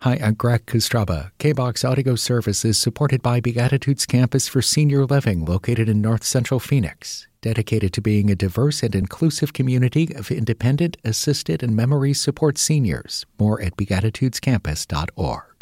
Hi, I'm Greg Kostraba. KBOX Audio Service is supported by Beatitudes Campus for Senior Living located in North Central Phoenix, dedicated to being a diverse and inclusive community of independent, assisted, and memory support seniors. More at beatitudescampus.org.